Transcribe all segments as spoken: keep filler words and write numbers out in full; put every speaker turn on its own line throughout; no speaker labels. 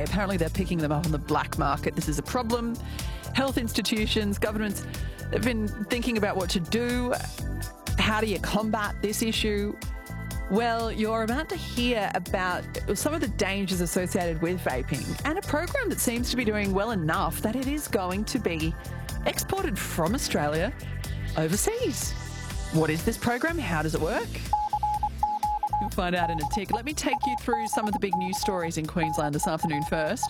Apparently they're picking them up on the black market. This is a problem. Health institutions, governments have been thinking about what to do. How do you combat this issue? Well, you're about to hear about some of the dangers associated with vaping and a program that seems to be doing well enough that it is going to be exported from Australia overseas. What is this program? How does it work? You'll find out in a tick. Let me take you through some of the big news stories in Queensland this afternoon first.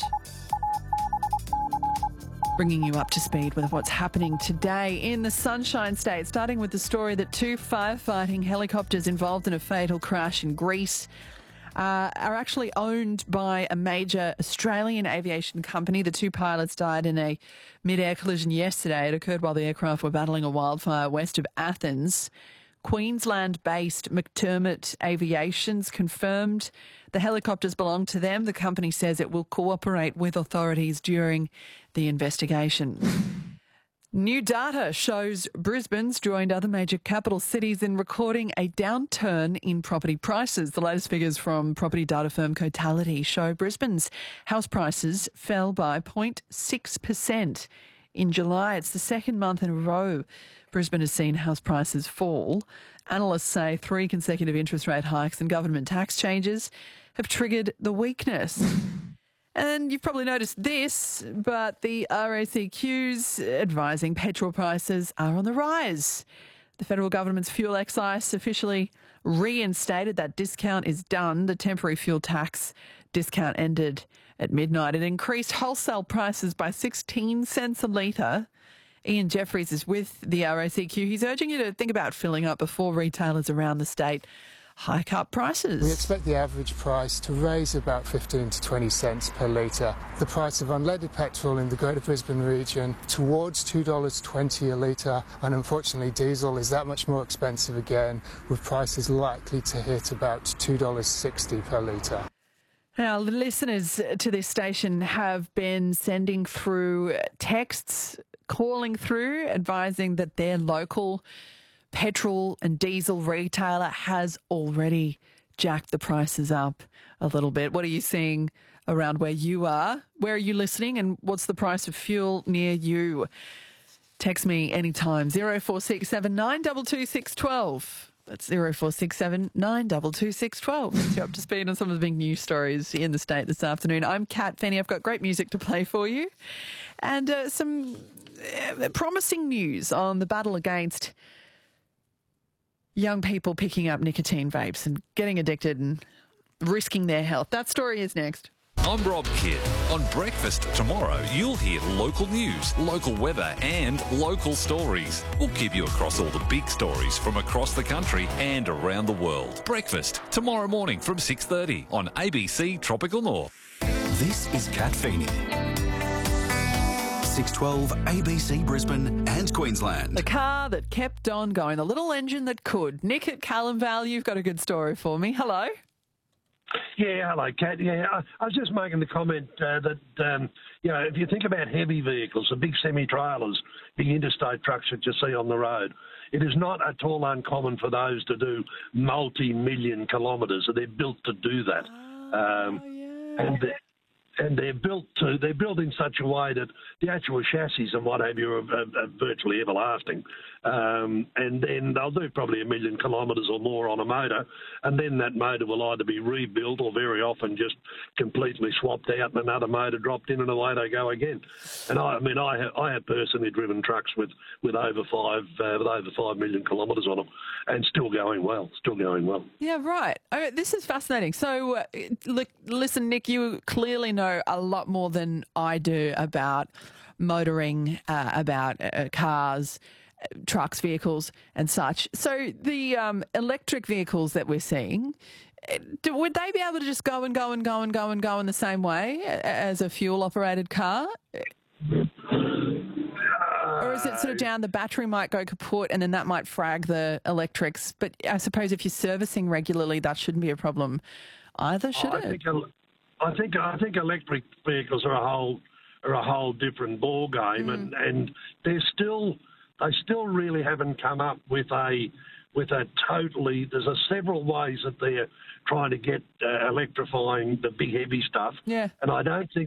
Bringing you up to speed with what's happening today in the Sunshine State, starting with the story that two firefighting helicopters involved in a fatal crash in Greece uh, are actually owned by a major Australian aviation company. The two pilots died in a mid-air collision yesterday. It occurred while the aircraft were battling a wildfire west of Athens. Queensland-based McDermott Aviation's confirmed the helicopters belong to them. The company says it will cooperate with authorities during the investigation. New data shows Brisbane's joined other major capital cities in recording a downturn in property prices. The latest figures from property data firm Cotality show Brisbane's house prices fell by zero point six percent in July. It's the second month in a row Brisbane has seen house prices fall. Analysts say three consecutive interest rate hikes and government tax changes have triggered the weakness. And you've probably noticed this, but the R A C Q's advising petrol prices are on the rise. The federal government's fuel excise officially reinstated. That discount is done. The temporary fuel tax discount ended at midnight. It increased wholesale prices by sixteen cents a litre. Ian Jeffries is with the R A C Q. He's urging you to think about filling up before retailers around the state hike up prices.
We expect the average price to raise about fifteen to twenty cents per litre. The price of unleaded petrol in the Greater Brisbane region towards two dollars twenty a litre, and unfortunately diesel is that much more expensive again, with prices likely to hit about two dollars sixty per litre.
Now, listeners to this station have been sending through texts, calling through, advising that their local petrol and diesel retailer has already jacked the prices up a little bit. What are you seeing around where you are? Where are you listening? And what's the price of fuel near you? Text me anytime, zero four six seven nine two two six one two. That's zero four six seven nine two two six one two. You're up to speed on some of the big news stories in the state this afternoon. I'm Kat Fenny. I've got great music to play for you and uh, some uh, promising news on the battle against young people picking up nicotine vapes and getting addicted and risking their health. That story is next.
I'm Rob Kidd. On Breakfast tomorrow, you'll hear local news, local weather and local stories. We'll keep you across all the big stories from across the country and around the world. Breakfast tomorrow morning from six thirty on A B C Tropical North.
This is Kat Feeney. six twelve A B C Brisbane and Queensland.
The car that kept on going, the little engine that could. Nick at Callum Vale, you've got a good story for me. Hello.
Yeah, hello, Kat. Yeah, I, I was just making the comment uh, that, um, you know, if you think about heavy vehicles, the big semi-trailers, big interstate trucks that you see on the road, it is not at all uncommon for those to do multi-million kilometres. They're built to do that.
Oh,
um,
yeah.
And they're, and they're built to they're built in such a way that the actual chassis and what have you are, are, are virtually everlasting. Um, and then they'll do probably a million kilometres or more on a motor, and then that motor will either be rebuilt or very often just completely swapped out and another motor dropped in and away they go again. And I, I mean, I have, I have personally driven trucks with, with over five uh, with over five million kilometres on them, and still going well, still going well.
Yeah, right. Oh, this is fascinating. So, uh, look, listen, Nick, you clearly know a lot more than I do about motoring, uh, about uh, cars, trucks, vehicles and such. So the um, electric vehicles that we're seeing, do, would they be able to just go and go and go and go and go in the same way as a fuel-operated car? Or is it sort of down the battery might go kaput and then that might frag the electrics? But I suppose if you're servicing regularly, that shouldn't be a problem either, should
I
it?
Think, I think I think electric vehicles are a whole are a whole different ball game, mm. and and they're still they still really haven't come up with a with a totally. There's a several ways that they're trying to get uh, electrifying the big heavy stuff,
yeah.
and I don't think